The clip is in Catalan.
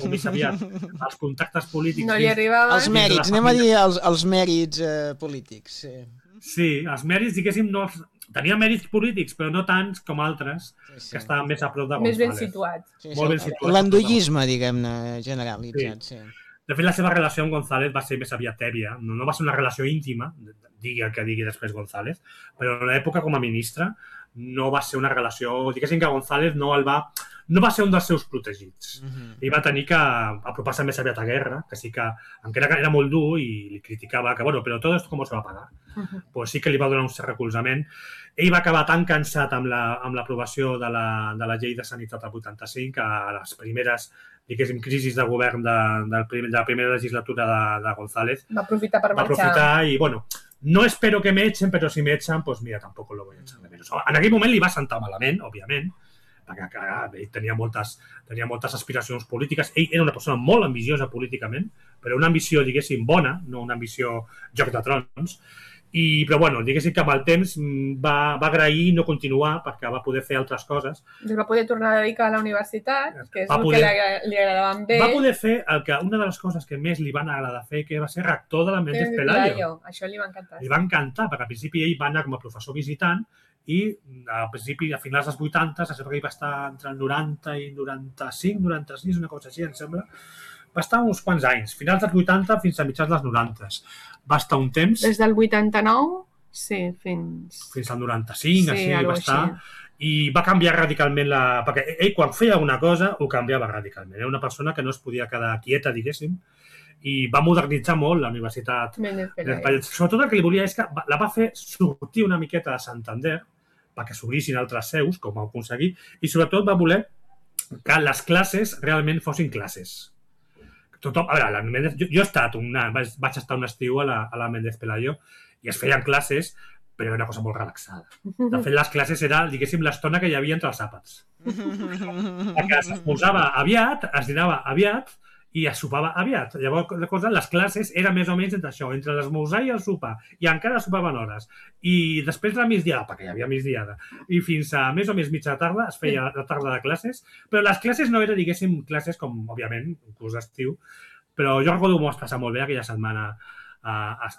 o més aviat els contactes polítics... No li arribaven. Els mèrits, anem a dir els mèrits polítics. Sí, els mèrits, diguéssim, no els... Tenia mèrits polítics, però no tants com altres que estaven més a prop de González. Més ben situats. Molt ben situats. L'endollisme, diguem-ne, generalitzat, sí. De fet, la seva relació amb González va ser més aviat tèbia. No va ser una relació íntima, digui el que digui després González, però en l'època com a ministre no va ser una relació... Diguéssim que González no va ser un dels seus protegits. I va tenir que apropar-se més aviat a guerra, que sí que, encara que era molt dur i li criticava que, bueno, però tot esto com se va pagar. Pues sí que li va donar un cert recolzament. Ell va acabar tan cansat amb l'aprovació de la llei de sanitat del 85 que a les primeres, diguéssim, crisis de govern de la primera legislatura de González va aprofitar per marxar. Va aprofitar i, bueno, no espero que me echen, però si me echan, pues mira, tampoco lo voy a echar de menos. En aquell moment li va sentar malament, òbviament, perquè ell tenia moltes aspiracions polítiques. Ell era una persona molt ambiciosa políticament, però una ambició, diguéssim, bona, no una ambició joc de trons. Però, bueno, diguéssim que amb el temps va agrair no continuar perquè va poder fer altres coses. Es va poder tornar a dedicar a la universitat, que és el que li agradava amb ell. Va poder fer una de les coses que més li van agradar fer, que va ser rector de la Méndez Pelayo. Això li va encantar. Li va encantar, perquè al principi ell va anar com a professor visitant i al principi, a finals dels 80, se sap que ell va estar entre el 90 i 95, 96, una cosa així, em sembla. Va estar uns quants anys, finals dels 80 fins a mitjans dels 90. Va estar un temps... Des del 89, sí, fins al 95, així, va estar. I va canviar radicalment perquè ell, quan feia alguna cosa, ho canviava radicalment. Era una persona que no es podia quedar quieta, diguéssim, i va modernitzar molt la universitat. Sobretot el que li volia és que la va fer sortir una miqueta de Santander perquè s'obrissin altres seus, com ho aconseguir, i sobretot va voler que les classes realment fossin classes. Tothom, a veure, jo vaig estar un estiu a la Méndez Pelayo i es feien classes, però era una cosa molt relaxada. De fet, les classes era, diguéssim, l'estona que hi havia entre els àpats. Perquè s'esmorzava aviat, es dinava aviat i es sopava aviat. Llavors, les classes eren més o menys entre això, entre l'esmorzar i el sopar, i encara sopaven hores. I després la migdiada, perquè hi havia migdiada, i fins a més o menys mitja tarda es feia la tarda de classes, però les classes no eren, diguéssim, classes com, òbviament, un curs d'estiu, però jo recordo que m'ho vaig passar molt bé aquella setmana a